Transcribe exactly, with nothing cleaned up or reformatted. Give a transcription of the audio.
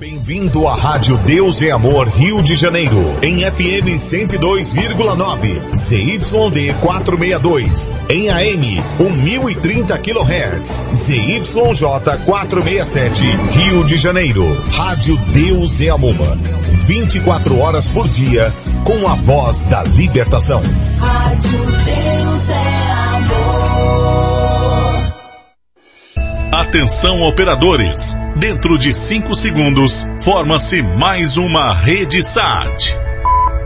Bem-vindo à Rádio Deus é Amor Rio de Janeiro, em F M cento e dois vírgula nove, Z Y D quatrocentos e sessenta e dois, em A M mil e trinta quilohertz, Z Y J quatrocentos e sessenta e sete, Rio de Janeiro. Rádio Deus é Amor, vinte e quatro horas por dia, com a voz da libertação. Rádio Deus é Amor. Atenção, operadores. Dentro de cinco segundos, forma-se mais uma rede S A T.